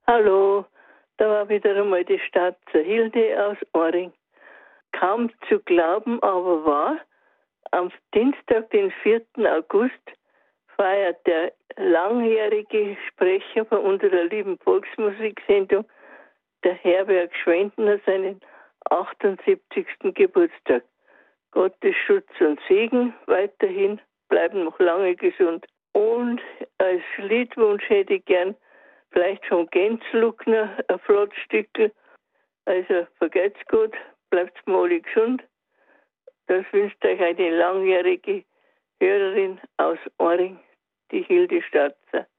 Hallo, da war wieder einmal die Stadt Hilde aus Oring. Kaum zu glauben, aber wahr, am Dienstag, den 4. August, feiert der langjährige Sprecher von unserer lieben Volksmusiksendung, der Herbert Schwendner, seinen 78. Geburtstag. Gottes Schutz und Segen weiterhin, bleiben noch lange gesund. Und als Liedwunsch hätte ich gern vielleicht vom Gänzluckner ein Flottstückel. Also vergeht's gut, bleibt mal alle gesund. Das wünscht euch eine langjährige Hörerin aus Oring, die Hilde Statzer.